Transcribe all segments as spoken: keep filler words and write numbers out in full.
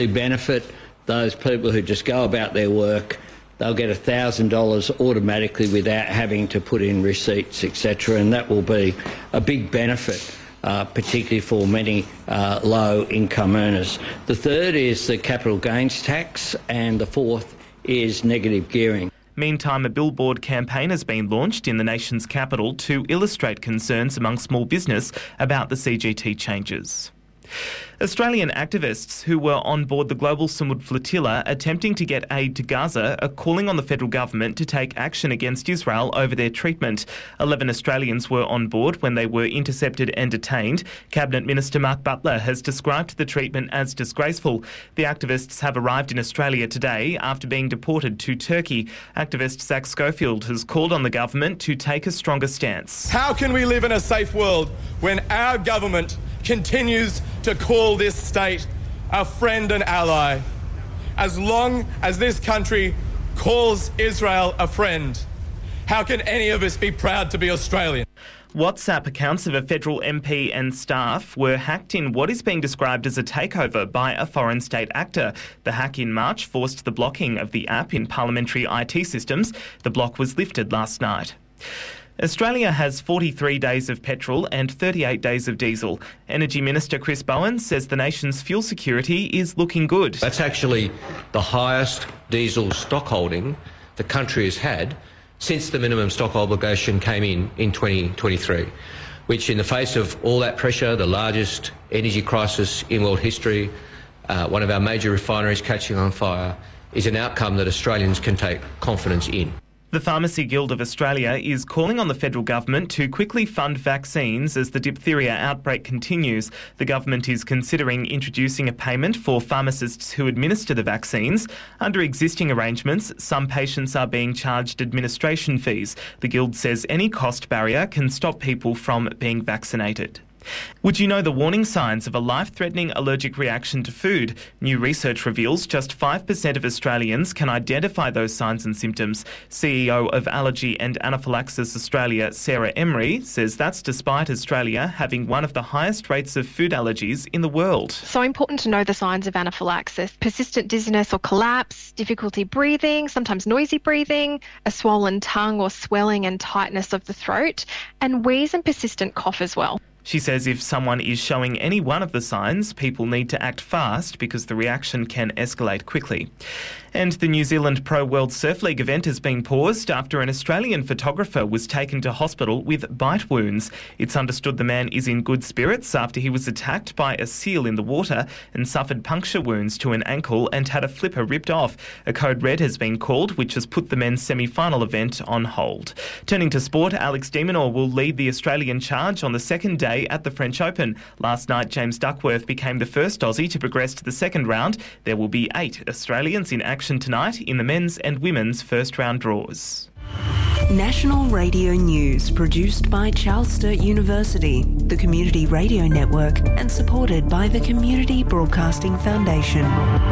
benefit those people who just go about their work. They'll get one thousand dollars automatically without having to put in receipts, et cetera, and that will be a big benefit, uh, particularly for many uh, low-income earners. The third is the capital gains tax, and the fourth is negative gearing. Meantime, a billboard campaign has been launched in the nation's capital to illustrate concerns among small business about the C G T changes. Australian activists who were on board the Global Samud flotilla attempting to get aid to Gaza are calling on the federal government to take action against Israel over their treatment. Eleven Australians were on board when they were intercepted and detained. Cabinet Minister Mark Butler has described the treatment as disgraceful. The activists have arrived in Australia today after being deported to Turkey. Activist Zach Schofield has called on the government to take a stronger stance. How can we live in a safe world when our government continues to call this state a friend and ally? As long as this country calls Israel a friend, how can any of us be proud to be Australian? WhatsApp accounts of a federal M P and staff were hacked in what is being described as a takeover by a foreign state actor. The hack in March forced the blocking of the app in parliamentary I T systems. The block was lifted last night. Australia has forty-three days of petrol and thirty-eight days of diesel. Energy Minister Chris Bowen says the nation's fuel security is looking good. That's actually the highest diesel stock holding the country has had since the minimum stock obligation came in in twenty twenty-three, which in the face of all that pressure, the largest energy crisis in world history, uh, one of our major refineries catching on fire, is an outcome that Australians can take confidence in. The Pharmacy Guild of Australia is calling on the federal government to quickly fund vaccines as the diphtheria outbreak continues. The government is considering introducing a payment for pharmacists who administer the vaccines. Under existing arrangements, some patients are being charged administration fees. The Guild says any cost barrier can stop people from being vaccinated. Would you know the warning signs of a life-threatening allergic reaction to food? New research reveals just five percent of Australians can identify those signs and symptoms. C E O of Allergy and Anaphylaxis Australia, Sarah Emery, says that's despite Australia having one of the highest rates of food allergies in the world. So important to know the signs of anaphylaxis: persistent dizziness or collapse, difficulty breathing, sometimes noisy breathing, a swollen tongue or swelling and tightness of the throat, and wheeze and persistent cough as well. She says if someone is showing any one of the signs, people need to act fast because the reaction can escalate quickly. And the New Zealand Pro World Surf League event has been paused after an Australian photographer was taken to hospital with bite wounds. It's understood the man is in good spirits after he was attacked by a seal in the water and suffered puncture wounds to an ankle and had a flipper ripped off. A code red has been called, which has put the men's semi-final event on hold. Turning to sport, Alex de Minaur will lead the Australian charge on the second day at the French Open. Last night, James Duckworth became the first Aussie to progress to the second round. There will be eight Australians in action tonight in the men's and women's first round draws. National Radio News, produced by Charles Sturt University, the Community Radio Network, and supported by the Community Broadcasting Foundation.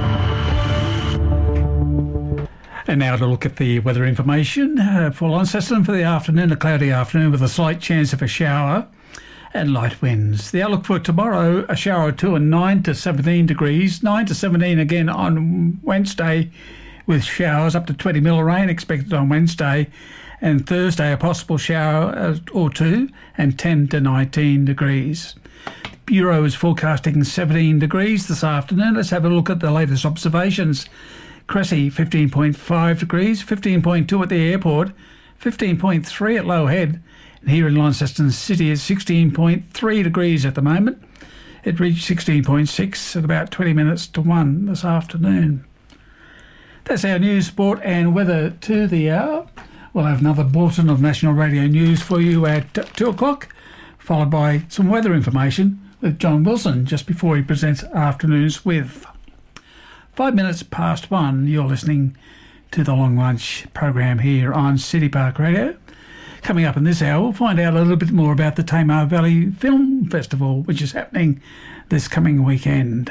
And now to look at the weather information uh, for Launceston for the afternoon, a cloudy afternoon with a slight chance of a shower and light winds. The outlook for tomorrow, a shower or two and nine to seventeen degrees, nine to seventeen again on Wednesday with showers, up to twenty mil of rain expected on Wednesday, and Thursday a possible shower or two and ten to nineteen degrees. The Bureau is forecasting seventeen degrees this afternoon. Let's have a look at the latest observations. Cressy fifteen point five degrees, fifteen point two at the airport, fifteen point three at Low Head. And here in Launceston City it's sixteen point three degrees at the moment. It reached sixteen point six at about twenty minutes to one this afternoon. That's our news, sport and weather to the hour. We'll have another bulletin of National Radio News for you at two o'clock, followed by some weather information with John Wilson just before he presents Afternoons with. Five minutes past one, you're listening to the Long Lunch program here on City Park Radio. Coming up in this hour, we'll find out a little bit more about the Tamar Valley Film Festival, which is happening this coming weekend.